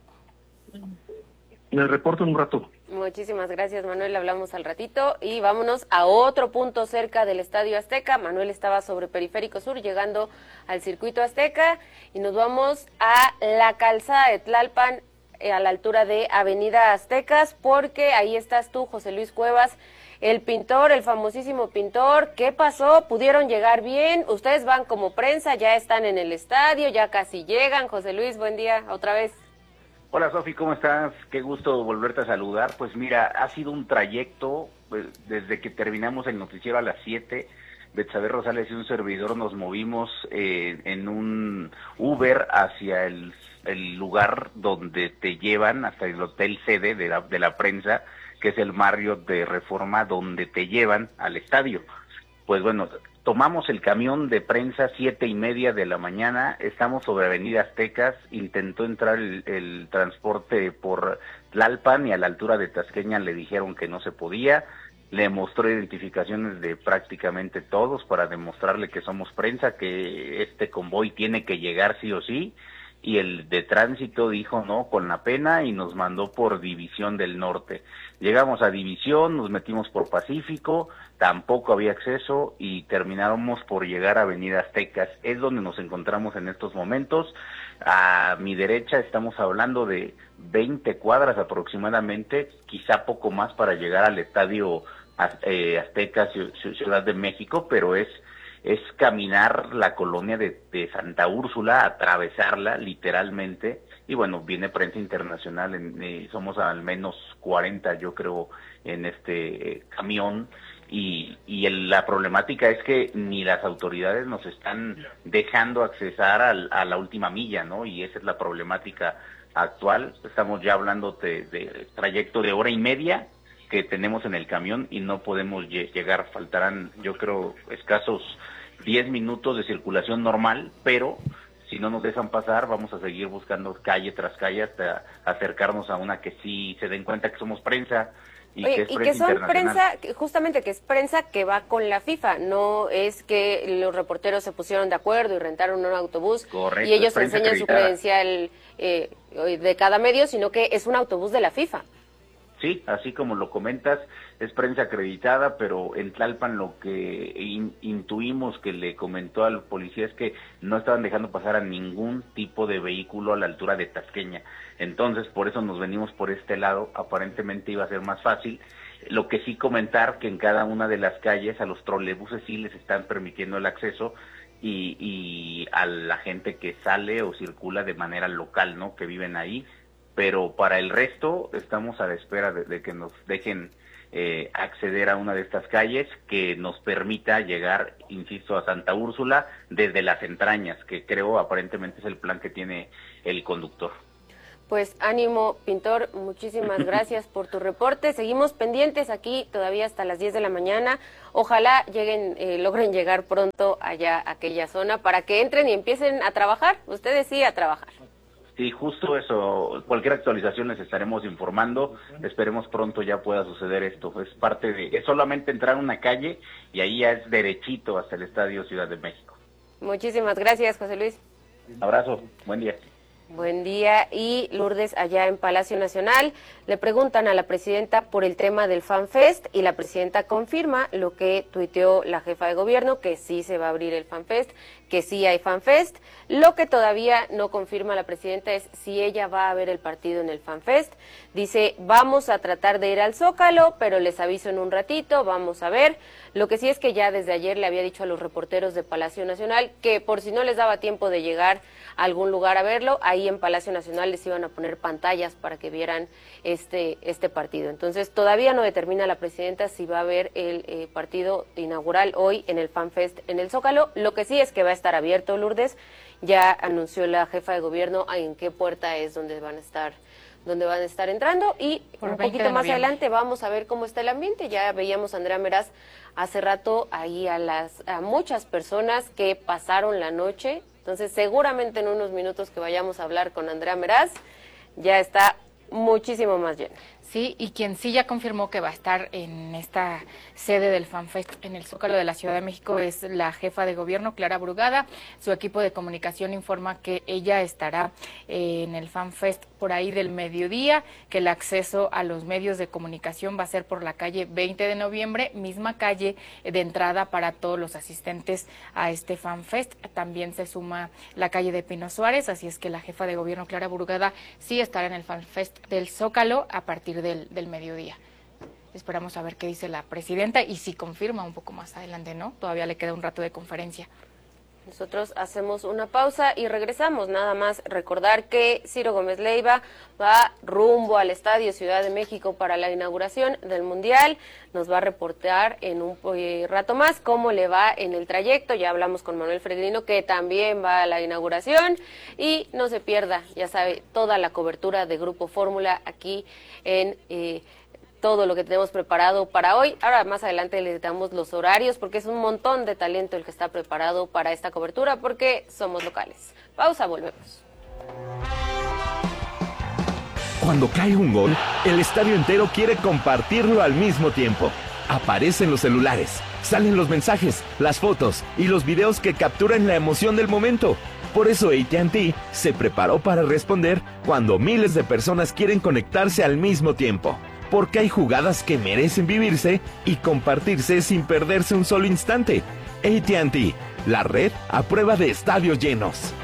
Me reporto en un rato. Muchísimas gracias, Manuel, hablamos al ratito y vámonos a otro punto cerca del Estadio Azteca. Manuel estaba sobre Periférico Sur llegando al circuito Azteca y nos vamos a la calzada de Tlalpan eh, a la altura de Avenida Aztecas, porque ahí estás tú, José Luis Cuevas, el pintor, el famosísimo pintor. ¿Qué pasó? ¿Pudieron llegar bien? Ustedes van como prensa, ya están en el estadio, ya casi llegan. José Luis, buen día otra vez. Hola Sofi, ¿cómo estás? Qué gusto volverte a saludar. Pues mira, ha sido un trayecto, pues, desde que terminamos el noticiero a las siete, Betsabe Rosales y un servidor nos movimos eh, en un Uber hacia el, el lugar donde te llevan, hasta el hotel sede de la, de la prensa, que es el Marriott de Reforma, donde te llevan al estadio. Pues bueno, tomamos el camión de prensa siete y media de la mañana, estamos sobre Avenida Aztecas, intentó entrar el, el transporte por Tlalpan y a la altura de Tasqueña le dijeron que no se podía, le mostró identificaciones de prácticamente todos para demostrarle que somos prensa, que este convoy tiene que llegar sí o sí, y el de tránsito dijo no con la pena y nos mandó por División del Norte. Llegamos a División, nos metimos por Pacífico, tampoco había acceso y terminamos por llegar a Avenida Aztecas. Es donde nos encontramos en estos momentos. A mi derecha estamos hablando de veinte cuadras aproximadamente, quizá poco más para llegar al Estadio Aztecas Ciudad de México, pero es es caminar la colonia de, de Santa Úrsula, atravesarla literalmente, y bueno, viene prensa internacional, en, eh, somos al menos cuarenta yo creo en este eh, camión, y, y el, la problemática es que ni las autoridades nos están dejando accesar al, a la última milla, ¿no? Y esa es la problemática actual. Estamos ya hablando de, de trayecto de hora y media que tenemos en el camión y no podemos llegar, faltarán yo creo escasos diez minutos de circulación normal, pero Si no nos dejan pasar, vamos a seguir buscando calle tras calle hasta acercarnos a una que sí se den cuenta que somos prensa. Y, Oye, que, es y prensa que son internacional. prensa, justamente que es prensa que va con la FIFA, no es que los reporteros se pusieron de acuerdo y rentaron un autobús. Correcto, y ellos enseñan su credencial eh, de cada medio, sino que es un autobús de la FIFA. Sí, así como lo comentas, es prensa acreditada, pero en Tlalpan lo que in, intuimos que le comentó al policía es que no estaban dejando pasar a ningún tipo de vehículo a la altura de Tasqueña. Entonces, por eso nos venimos por este lado, aparentemente iba a ser más fácil. Lo que sí comentar que en cada una de las calles a los trolebuses sí les están permitiendo el acceso y, y a la gente que sale o circula de manera local, ¿no? Que viven ahí. Pero para el resto estamos a la espera de, de que nos dejen eh, acceder a una de estas calles que nos permita llegar, insisto, a Santa Úrsula desde las entrañas, que creo aparentemente es el plan que tiene el conductor. Pues ánimo, Pintor, muchísimas gracias por tu reporte. Seguimos pendientes aquí todavía hasta las diez de la mañana. Ojalá lleguen, eh, logren llegar pronto allá a aquella zona para que entren y empiecen a trabajar. Ustedes sí a trabajar. Sí, justo eso. Cualquier actualización les estaremos informando. Esperemos pronto ya pueda suceder esto. Es parte de, es solamente entrar a una calle y ahí ya es derechito hasta el Estadio Ciudad de México. Muchísimas gracias, José Luis. Abrazo, buen día. Buen día. Y Lourdes, allá en Palacio Nacional, le preguntan a la presidenta por el tema del FanFest y la presidenta confirma lo que tuiteó la jefa de gobierno, que sí se va a abrir el FanFest, que sí hay FanFest. Lo que todavía no confirma la presidenta es si ella va a ver el partido en el FanFest. Dice, vamos a tratar de ir al Zócalo, pero les aviso en un ratito, vamos a ver. Lo que sí es que ya desde ayer le había dicho a los reporteros de Palacio Nacional que por si no les daba tiempo de llegar a algún lugar a verlo, ahí en Palacio Nacional les iban a poner pantallas para que vieran este, este partido. Entonces todavía no determina la presidenta si va a haber el eh, partido inaugural hoy en el FanFest en el Zócalo. Lo que sí es que va a estar abierto, Lourdes. Ya anunció la jefa de gobierno en qué puerta es donde van a estar donde van a estar entrando y un poquito más adelante vamos a ver cómo está el ambiente. Ya veíamos a Andrea Meraz hace rato ahí a las a muchas personas que pasaron la noche. Entonces seguramente en unos minutos que vayamos a hablar con Andrea Meraz ya está muchísimo más llena. Sí, y quien sí ya confirmó que va a estar en esta sede del FanFest en el Zócalo de la Ciudad de México es la jefa de gobierno, Clara Brugada. Su equipo de comunicación informa que ella estará eh, en el FanFest por ahí del mediodía, que el acceso a los medios de comunicación va a ser por la calle veinte de noviembre, misma calle de entrada para todos los asistentes a este FanFest. También se suma la calle de Pino Suárez, así es que la jefa de gobierno, Clara Brugada, sí estará en el FanFest del Zócalo a partir Del, del mediodía. Esperamos a ver qué dice la presidenta y si confirma un poco más adelante, ¿no? Todavía le queda un rato de conferencia. Nosotros hacemos una pausa y regresamos. Nada más recordar que Ciro Gómez Leiva va rumbo al Estadio Ciudad de México para la inauguración del Mundial. Nos va a reportar en un rato más cómo le va en el trayecto. Ya hablamos con Manuel Fregrino, que también va a la inauguración. Y no se pierda, ya sabe, toda la cobertura de Grupo Fórmula aquí en... Eh, todo lo que tenemos preparado para hoy. Ahora más adelante les damos los horarios porque es un montón de talento el que está preparado para esta cobertura porque somos locales. Pausa, volvemos. Cuando cae un gol, el estadio entero quiere compartirlo al mismo tiempo. Aparecen los celulares, salen los mensajes, las fotos y los videos que capturan la emoción del momento. Por eso A T and T se preparó para responder cuando miles de personas quieren conectarse al mismo tiempo. Porque hay jugadas que merecen vivirse y compartirse sin perderse un solo instante. A T and T, la red a prueba de estadios llenos.